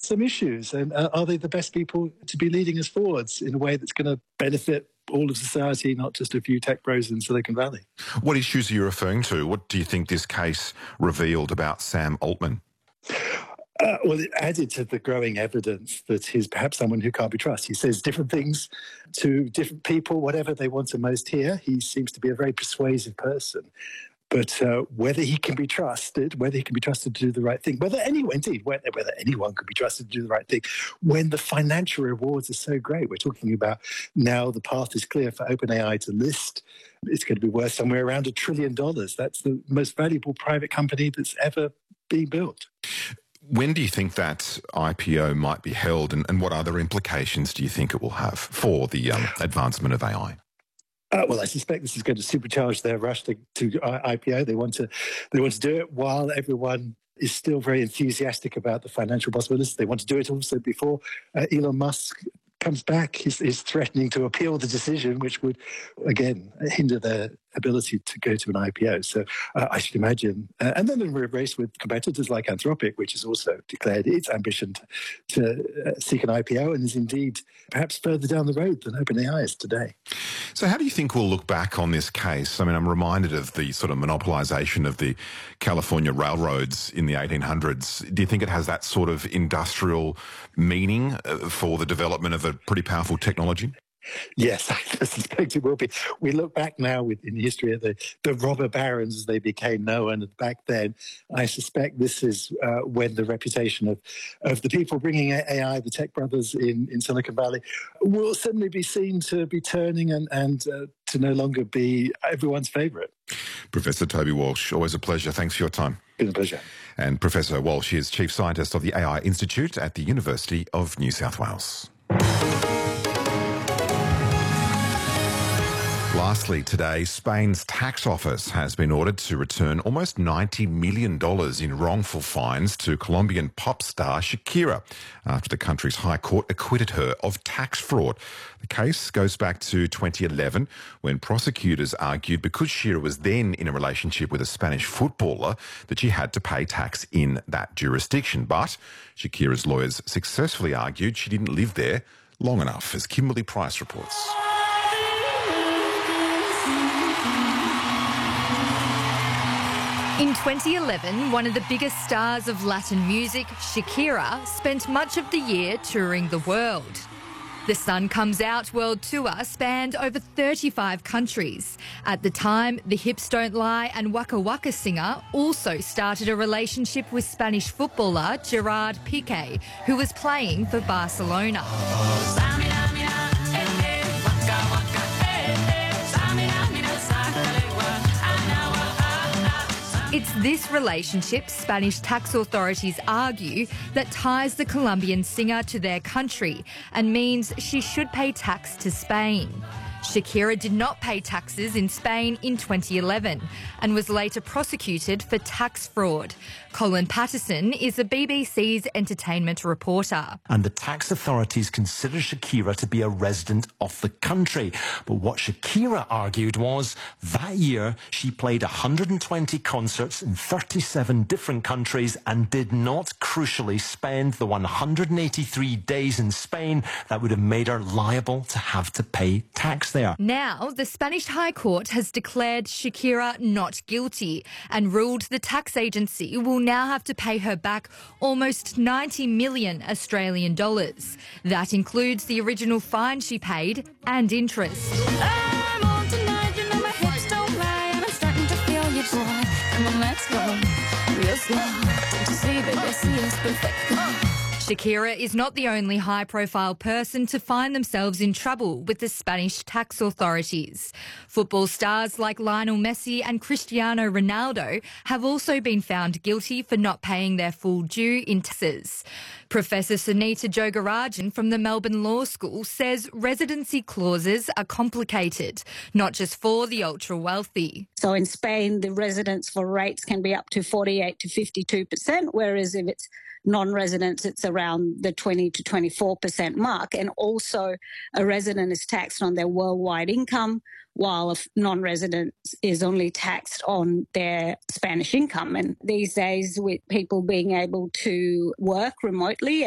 some issues? And are they the best people to be leading us forwards in a way that's going to benefit all of society, not just a few tech bros in Silicon Valley? What issues are you referring to? What do you think this case revealed about Sam Altman? Well, it added to the growing evidence that he's perhaps someone who can't be trusted. He says different things to different people, whatever they want to most hear. He seems to be a very persuasive person. But whether he can be trusted, to do the right thing, whether anyone can be trusted to do the right thing, when the financial rewards are so great. We're talking about now the path is clear for OpenAI to list. It's going to be worth somewhere around $1 trillion. That's the most valuable private company that's ever been built. When do you think that IPO might be held, and what other implications do you think it will have for the advancement of AI? Well, I suspect this is going to supercharge their rush to IPO. They want to do it while everyone is still very enthusiastic about the financial possibilities. They want to do it also before Elon Musk comes back. He's threatening to appeal the decision, which would, again, hinder their ability to go to an IPO. So I should imagine. And then we're a race with competitors like Anthropic, which has also declared its ambition to seek an IPO and is indeed perhaps further down the road than OpenAI is today. So how do you think we'll look back on this case? I mean, I'm reminded of the sort of monopolisation of the California railroads in the 1800s. Do you think it has that sort of industrial meaning for the development of a pretty powerful technology? Yes, I suspect it will be. We look back now in the history of the robber barons as they became known back then. I suspect this is when the reputation of the people bringing AI, the tech brothers in Silicon Valley, will suddenly be seen to be turning and to no longer be everyone's favourite. Professor Toby Walsh, always a pleasure. Thanks for your time. It's been a pleasure. And Professor Walsh is Chief Scientist of the AI Institute at the University of New South Wales. Lastly today, Spain's tax office has been ordered to return almost $90 million in wrongful fines to Colombian pop star Shakira after the country's High Court acquitted her of tax fraud. The case goes back to 2011 when prosecutors argued because Shakira was then in a relationship with a Spanish footballer that she had to pay tax in that jurisdiction. But Shakira's lawyers successfully argued she didn't live there long enough, as Kimberly Price reports. In 2011, one of the biggest stars of Latin music, Shakira, spent much of the year touring the world. The Sun Comes Out World Tour spanned over 35 countries. At the time, the Hips Don't Lie and Waka Waka singer also started a relationship with Spanish footballer Gerard Piqué, who was playing for Barcelona. It's this relationship, Spanish tax authorities argue, that ties the Colombian singer to their country and means she should pay tax to Spain. Shakira did not pay taxes in Spain in 2011 and was later prosecuted for tax fraud. Colin Patterson is the BBC's entertainment reporter. And the tax authorities consider Shakira to be a resident of the country. But what Shakira argued was that year she played 120 concerts in 37 different countries and did not crucially spend the 183 days in Spain that would have made her liable to have to pay tax there. Now, the Spanish High Court has declared Shakira not guilty and ruled the tax agency will now have to pay her back almost 90 million Australian dollars. That includes the original fine she paid and interest. I'm on tonight, you know my hips don't lie, and I'm starting to feel you, boy. Come on, let's go real slow. Don't you see, baby, I see us perfect. Shakira is not the only high-profile person to find themselves in trouble with the Spanish tax authorities. Football stars like Lionel Messi and Cristiano Ronaldo have also been found guilty for not paying their full due in taxes. Professor Sunita Jogarajan from the Melbourne Law School says residency clauses are complicated, not just for the ultra-wealthy. So in Spain, the residence for rates can be up to 48 to 52%, whereas if it's non-residents, it's around the 20 to 24% mark. And also a resident is taxed on their worldwide income, while a non-resident is only taxed on their Spanish income. And these days, with people being able to work remotely